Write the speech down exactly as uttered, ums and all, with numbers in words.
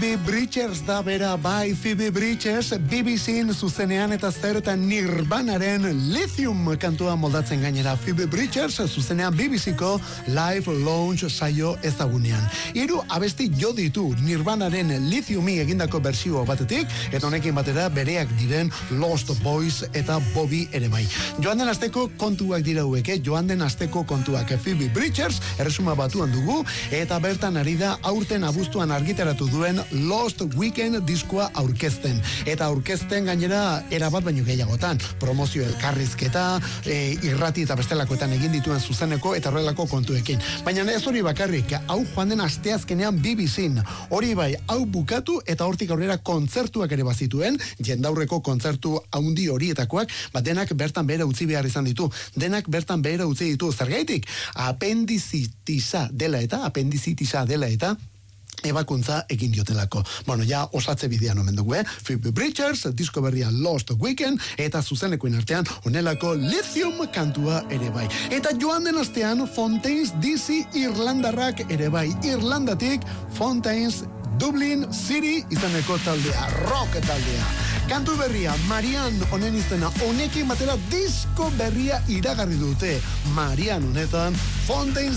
Phoebe Bridgers da bera, bai Phoebe Bridgers, B B C'n zuzenean eta zeretan Nirvanaren Lithium kantua moldatzen gainera. Phoebe Bridgers zuzenean B B C'ko Live Lounge saio ezagunean. Hiru abesti jo ditu Nirvanaren Lithiumi egindako bersio batetik, eta honekin batera bereak diren Lost Boys eta Bobby ere bai. Joan den asteko kontuak dira hauek, eh? Joan den asteko kontuak. Phoebe Bridgers erresuma batuan dugu, eta bertan ari da aurten abuztuan argitaratu duen Lost Weekend diskoa aurkezten. Eta aurkezten gainera erabat baino gehiagotan. Promozio elkarrizketa, e, irrati eta bestelakoetan egin dituen zuzeneko eta horrelako kontuekin. Baina ez hori bakarrik, hau joan den asteazkenean B B C'n. Hori bai, hau bukatu eta hortik aurrera kontzertuak ere bazituen, jendaurreko kontzertu haundi horietakoak, bat denak bertan behera utzi behar izan ditu. Denak bertan behera utzi ditu. Zergaitik, apendizitisa dela eta, apendizitisa dela eta, ebakuntza egin diotelako. Bueno, ja osatze bidean omen dugu, eh? Phoebe Bridgers, disko berria Lost Weekend, eta zuzenekoen artean honelako Lithium kantua ere bai. Eta joan den astean Fontaines D C Irlandarrak ere bai. Irlandatik Fontaines Dublin City izaneko taldea, rock taldea. Kantu berria, Marian honen izena, honekin batera disko berria iragarri dute. Marian honetan, Fontaines